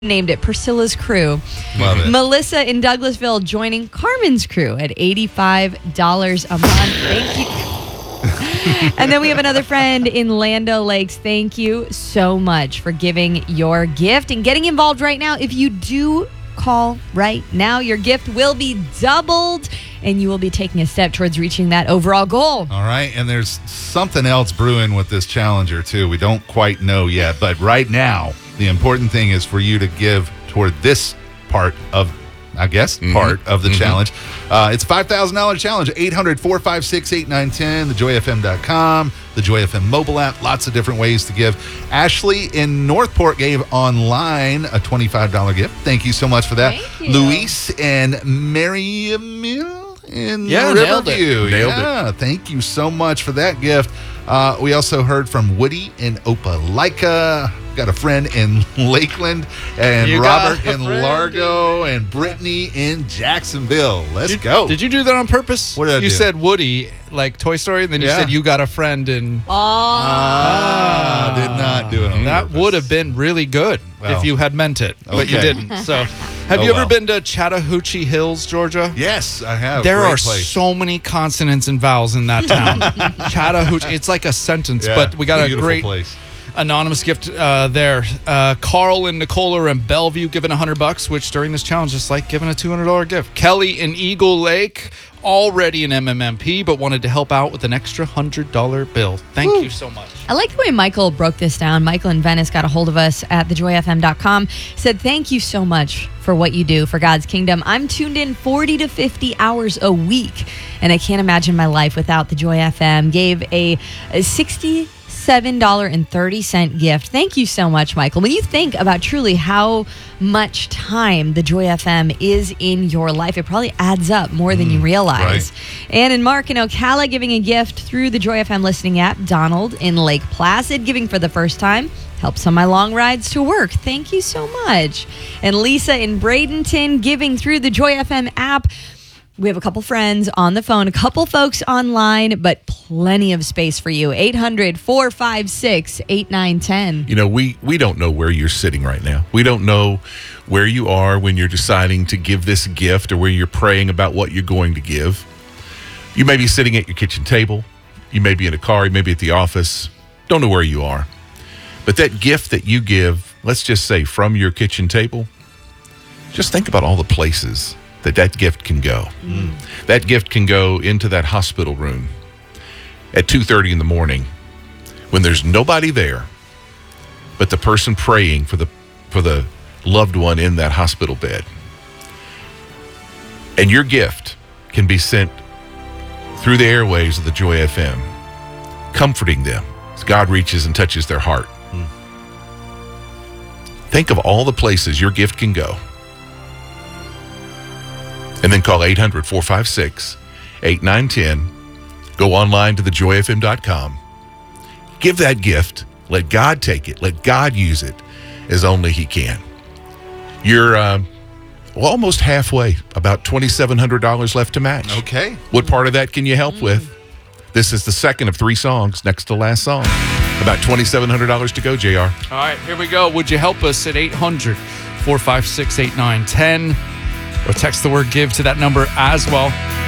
named it Priscilla's Crew. Love it. Melissa in Douglasville joining Carmen's Crew at $85 a month. Thank you. And then we have another friend in Lando Lakes. Thank you so much for giving your gift and getting involved right now. If you do call right now, your gift will be doubled and you will be taking a step towards reaching that overall goal. All right, and there's something else brewing with this challenger too. We don't quite know yet, but right now, the important thing is for you to give toward this part of, part of the challenge. It's a $5,000 challenge, 800-456-8910, thejoyfm.com, the Joy FM mobile app, lots of different ways to give. Ashley in Northport gave online a $25 gift. Thank you so much for that. Thank you. Luis and Mary Emil in Riverview. Nailed it. Thank you so much for that gift. We also heard from Woody in Opelika. Got a friend in Lakeland, and Robert in Largo, and Brittany in Jacksonville. Let's go. Did you do that on purpose? What did I do? You said Woody, like Toy Story, and then you said you got a friend in... Did not do it on That purpose. would have been really good if you had meant it, but you Okay. didn't. So, have you ever been to Chattahoochee Hills, Georgia? Yes, I have. There Great are place. so many consonants and vowels in that town. Chattahoochee, it's like a sentence, Yeah, but we got a beautiful great place. anonymous gift there. Carl and Nicola are in Bellevue giving $100, which during this challenge is like giving a $200 gift. Kelly in Eagle Lake, already an MMMP, but wanted to help out with an extra $100 bill. Thank you so much. I like the way Michael broke this down. Michael in Venice got a hold of us at thejoyfm.com. Said, thank you so much for what you do for God's kingdom. I'm tuned in 40 to 50 hours a week, and I can't imagine my life without the Joy FM. Gave a $67.30 gift. Thank you so much, Michael. When you think about truly how much time the Joy FM is in your life, it probably adds up more than you realize. Right. And in Mark in Ocala giving a gift through the Joy FM listening app. Donald in Lake Placid giving for the first time. Helps on my long rides to work. Thank you so much. And Lisa in Bradenton giving through the Joy FM app. We have a couple friends on the phone, a couple folks online, but plenty of space for you. 800-456-8910. You know, we don't know where you're sitting right now. We don't know where you are when you're deciding to give this gift or where you're praying about what you're going to give. You may be sitting at your kitchen table. You may be in a car. You may be at the office. Don't know where you are. But that gift that you give, let's just say from your kitchen table, just think about all the places that gift can go. That gift can go into that hospital room at 2:30 in the morning when there's nobody there but the person praying for the loved one in that hospital bed. And your gift can be sent through the airwaves of the Joy FM, comforting them as God reaches and touches their heart. Think of all the places your gift can go. And then call 800-456-8910. Go online to thejoyfm.com. Give that gift. Let God take it. Let God use it as only He can. You're almost halfway, about $2,700 left to match. Okay. What part of that can you help with? This is the second of 3 songs, next to last song. About $2,700 to go, JR. All right, here we go. Would you help us at 800-456-8910? Or text the word give to that number as well.